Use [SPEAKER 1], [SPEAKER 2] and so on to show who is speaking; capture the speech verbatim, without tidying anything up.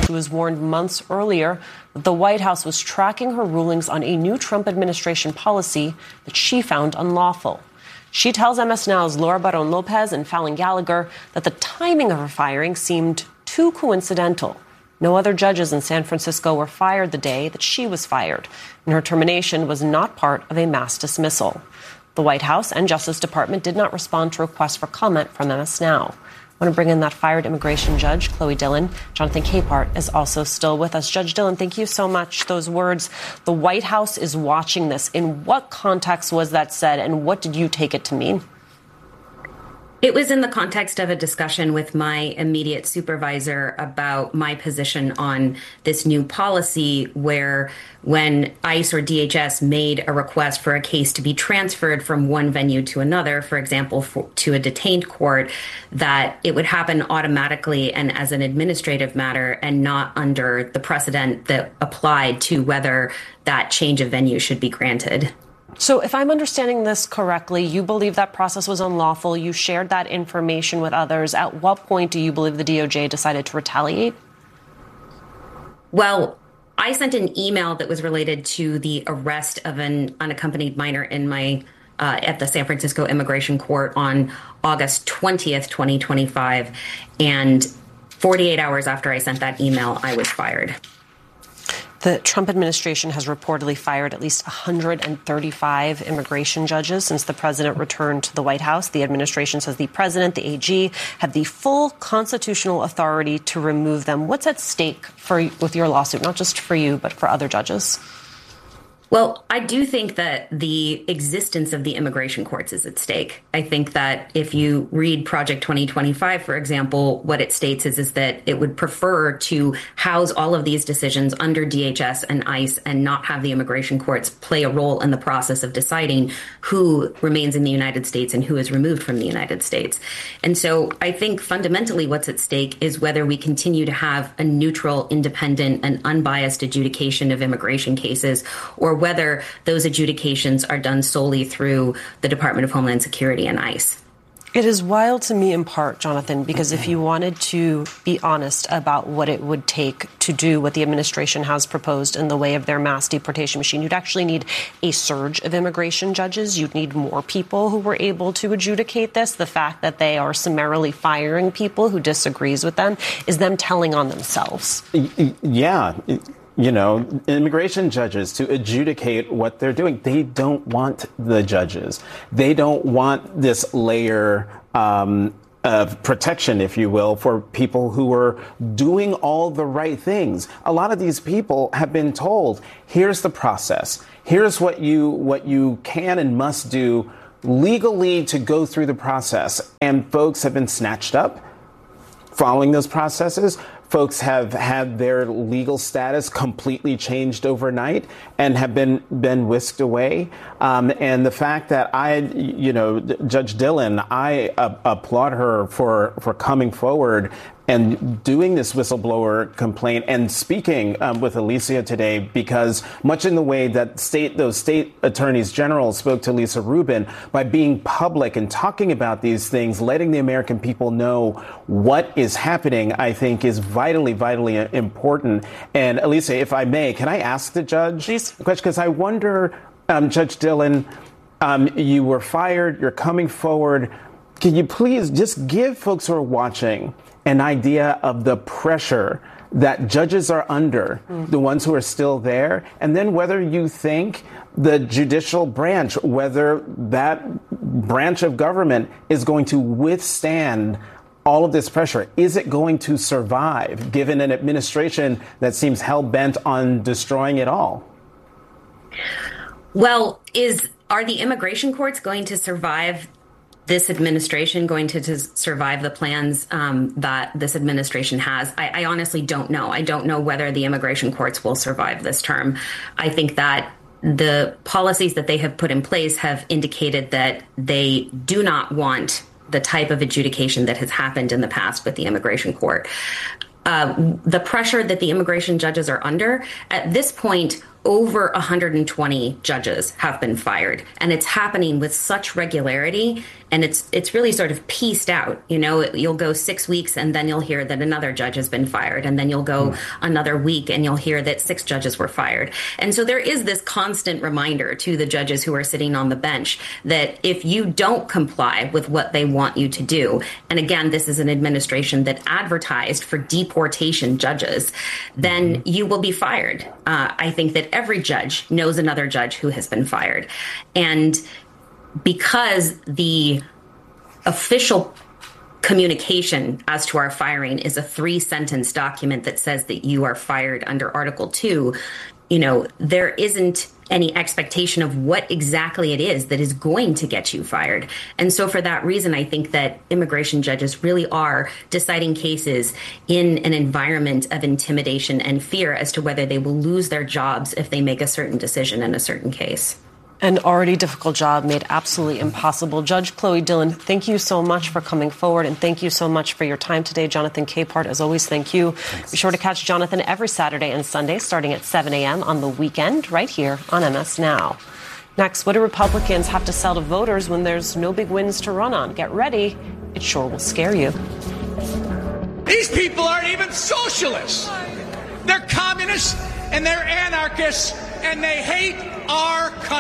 [SPEAKER 1] She was warned months earlier that the White House was tracking her rulings on a new Trump administration policy that she found unlawful. She tells M S Now's Laura Barron Lopez and Fallon Gallagher that the timing of her firing seemed too coincidental. No other judges in San Francisco were fired the day that she was fired, and her termination was not part of a mass dismissal. The White House and Justice Department did not respond to requests for comment from M S Now. I want to bring in that fired immigration judge, Chloe Dillon. Jonathan Capehart is also still with us. Judge Dillon, thank you so much. Those words, the White House is watching this. In what context was that said, and what did you take it to mean?
[SPEAKER 2] It was in the context of a discussion with my immediate supervisor about my position on this new policy where when ICE or D H S made a request for a case to be transferred from one venue to another, for example, for, to a detained court, that it would happen automatically and as an administrative matter and not under the precedent that applied to whether that change of venue should be granted.
[SPEAKER 1] So if I'm understanding this correctly, you believe that process was unlawful. You shared that information with others. At what point do you believe the D O J decided to retaliate?
[SPEAKER 2] Well, I sent an email that was related to the arrest of an unaccompanied minor in my uh, at the San Francisco Immigration Court on August twentieth, twenty twenty-five. And forty-eight hours after I sent that email, I was fired.
[SPEAKER 1] The Trump administration has reportedly fired at least one hundred thirty-five immigration judges since the president returned to the White House. The administration says the president, the A G, have the full constitutional authority to remove them. What's at stake for with your lawsuit, not just for you, but for other judges?
[SPEAKER 2] Well, I do think that the existence of the immigration courts is at stake. I think that if you read Project twenty twenty-five, for example, what it states is, is that it would prefer to house all of these decisions under D H S and ICE and not have the immigration courts play a role in the process of deciding who remains in the United States and who is removed from the United States. And so I think fundamentally what's at stake is whether we continue to have a neutral, independent, and unbiased adjudication of immigration cases, or whether those adjudications are done solely through the Department of Homeland Security and ICE.
[SPEAKER 1] It is wild to me in part, Jonathan, because if you wanted to be honest about what it would take to do what the administration has proposed in the way of their mass deportation machine, you'd actually need a surge of immigration judges. You'd need more people who were able to adjudicate this. The fact that they are summarily firing people who disagrees with them is them telling on themselves.
[SPEAKER 3] Yeah. You know, immigration judges to adjudicate what they're doing. They don't want the judges. They don't want this layer um, of protection, if you will, for people who are doing all the right things. A lot of these people have been told, here's the process. Here's what you what you can and must do legally to go through the process. And folks have been snatched up following those processes. Folks have had their legal status completely changed overnight and have been been whisked away. Um, and the fact that I, you know, Judge Dillon, I uh, applaud her for for coming forward and doing this whistleblower complaint and speaking um, with Alicia today, because much in the way that state those state attorneys general spoke to Lisa Rubin, by being public and talking about these things, letting the American people know what is happening, I think is vitally, vitally important. And Alicia, if I may, can I ask the judge
[SPEAKER 1] Please.
[SPEAKER 3] a question? Because I wonder, um, Judge Dillon, um, you were fired, you're coming forward. Can you please just give folks who are watching an idea of the pressure that judges are under, mm. the ones who are still there, and then whether you think the judicial branch, whether that branch of government is going to withstand all of this pressure? Is it going to survive, given an administration that seems hell-bent on destroying it all?
[SPEAKER 2] Well, is are the immigration courts going to survive this administration, going to, to survive the plans um, that this administration has? I, I honestly don't know. I don't know whether the immigration courts will survive this term. I think that the policies that they have put in place have indicated that they do not want the type of adjudication that has happened in the past with the immigration court. Uh, the pressure that the immigration judges are under at this point, over one hundred twenty judges have been fired, and it's happening with such regularity, and it's it's really sort of pieced out. You know, you'll go six weeks and then you'll hear that another judge has been fired, and then you'll go mm. another week and you'll hear that six judges were fired. And so there is this constant reminder to the judges who are sitting on the bench that if you don't comply with what they want you to do, and again, this is an administration that advertised for deportation judges, then you will be fired. Uh, I think that every judge knows another judge who has been fired. And because the official communication as to our firing is a three-sentence document that says that you are fired under Article two, you know, there isn't any expectation of what exactly it is that is going to get you fired. And so for that reason, I think that immigration judges really are deciding cases in an environment of intimidation and fear as to whether they will lose their jobs if they make a certain decision in a certain case.
[SPEAKER 1] An already difficult job made absolutely impossible. Judge Chloe Dillon, thank you so much for coming forward, and thank you so much for your time today. Jonathan Capehart, as always, thank you. Thanks. Be sure to catch Jonathan every Saturday and Sunday starting at seven a.m. on the weekend right here on M S Now. Next, what do Republicans have to sell to voters when there's no big wins to run on? Get ready. It sure will scare you.
[SPEAKER 4] These people aren't even socialists. They're communists and they're anarchists, and they hate our country.